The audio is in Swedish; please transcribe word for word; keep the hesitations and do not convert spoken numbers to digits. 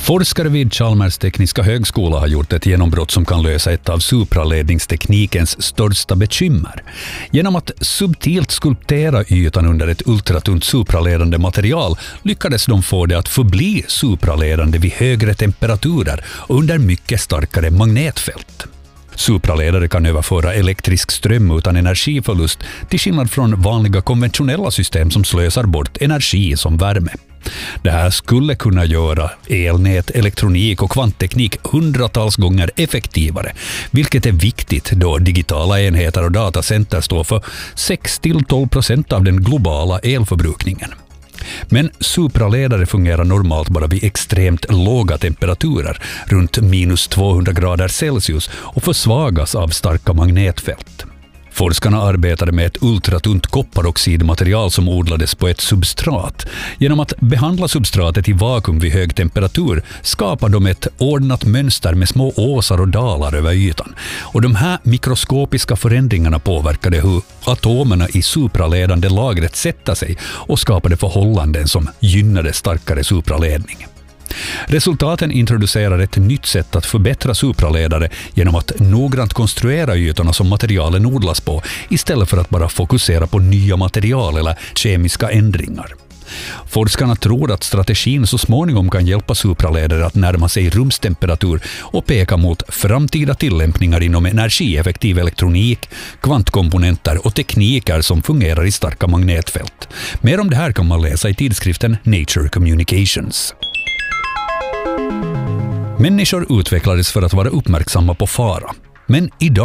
Forskare vid Chalmers tekniska högskola har gjort ett genombrott som kan lösa ett av supraledningsteknikens största bekymmer. Genom att subtilt skulptera ytan under ett ultratunt supraledande material lyckades de få det att förbli supraledande vid högre temperaturer och under mycket starkare magnetfält. Supraledare kan överföra elektrisk ström utan energiförlust till skillnad från vanliga konventionella system som slösar bort energi som värme. Det här skulle kunna göra elnät, elektronik och kvantteknik hundratals gånger effektivare, vilket är viktigt då digitala enheter och datacenter står för sex till tolv procent av den globala elförbrukningen. Men supraledare fungerar normalt bara vid extremt låga temperaturer, runt minus tvåhundra grader Celsius, och försvagas av starka magnetfält. Forskarna arbetade med ett ultratunt kopparoxidmaterial som odlades på ett substrat. Genom att behandla substratet i vakuum vid hög temperatur skapar de ett ordnat mönster med små åsar och dalar över ytan. Och de här mikroskopiska förändringarna påverkade hur atomerna i supraledande lagret sätter sig och skapade förhållanden som gynnade starkare supraledning. Resultaten introducerar ett nytt sätt att förbättra supraledare genom att noggrant konstruera ytorna som materialen odlas på istället för att bara fokusera på nya material eller kemiska ändringar. Forskarna tror att strategin så småningom kan hjälpa supraledare att närma sig rumstemperatur och peka mot framtida tillämpningar inom energieffektiv elektronik, kvantkomponenter och tekniker som fungerar i starka magnetfält. Mer om det här kan man läsa i tidskriften Nature Communications. Människor utvecklades för att vara uppmärksamma på fara. Men idag